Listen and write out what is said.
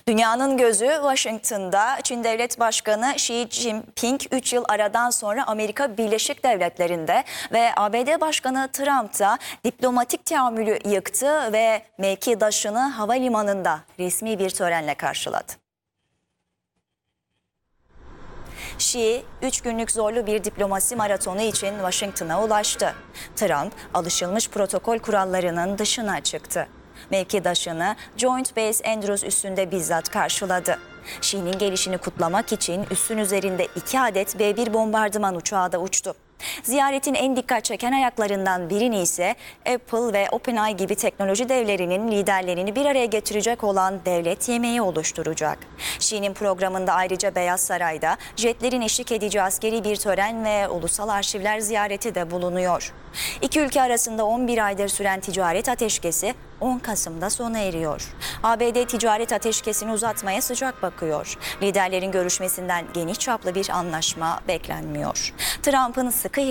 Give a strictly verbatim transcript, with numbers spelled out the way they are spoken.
Dünyanın gözü Washington'da. Çin Devlet Başkanı Xi Jinping üç yıl aradan sonra Amerika Birleşik Devletleri'nde ve A B D Başkanı Trump da diplomatik teamülü yıktı ve mevkidaşını havalimanında resmi bir törenle karşıladı. Xi, üç günlük zorlu bir diplomasi maratonu için Washington'a ulaştı. Trump, alışılmış protokol kurallarının dışına çıktı. Mevkidaşını Joint Base Andrews üssünde bizzat karşıladı. Xi'nin gelişini kutlamak için üssün üzerinde iki adet B bir bombardıman uçağı da uçtu. Ziyaretin en dikkat çeken ayaklarından birini ise Apple ve OpenAI gibi teknoloji devlerinin liderlerini bir araya getirecek olan devlet yemeği oluşturacak. Xi'nin programında ayrıca Beyaz Saray'da jetlerin eşlik edeceği askeri bir tören ve ulusal arşivler ziyareti de bulunuyor. İki ülke arasında on bir aydır süren ticaret ateşkesi on Kasım'da sona eriyor. A B D ticaret ateşkesini uzatmaya sıcak bakıyor. Liderlerin görüşmesinden geniş çaplı bir anlaşma beklenmiyor. Trump'ın sıkı